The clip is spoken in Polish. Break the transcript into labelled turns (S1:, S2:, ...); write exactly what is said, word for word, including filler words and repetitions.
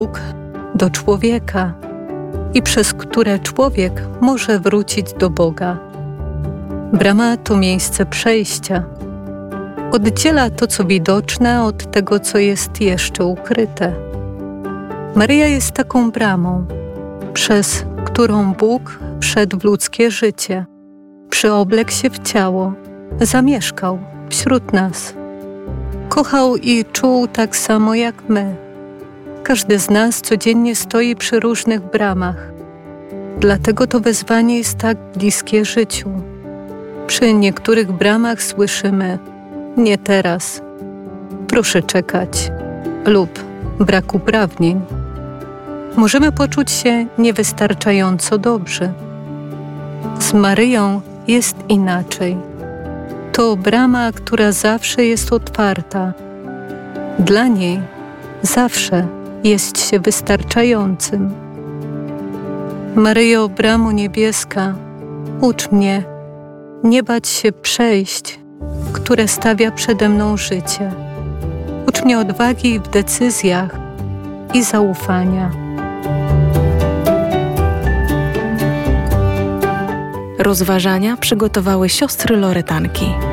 S1: Bóg do człowieka i przez które człowiek może wrócić do Boga. Brama to miejsce przejścia. Oddziela to, co widoczne, od tego, co jest jeszcze ukryte. Maryja jest taką bramą, przez którą Bóg wszedł w ludzkie życie, przyoblekł się w ciało, zamieszkał wśród nas. Kochał i czuł tak samo jak my. Każdy z nas codziennie stoi przy różnych bramach. Dlatego to wezwanie jest tak bliskie życiu. Przy niektórych bramach słyszymy: nie teraz, proszę czekać, lub brak uprawnień. Możemy poczuć się niewystarczająco dobrze. Z Maryją jest inaczej. To brama, która zawsze jest otwarta. Dla niej zawsze jest się wystarczającym. Maryjo, bramo niebieska, ucz mnie nie bać się przejść, które stawia przede mną życie. Ucz mnie odwagi w decyzjach i zaufania.
S2: Rozważania przygotowały siostry Loretanki.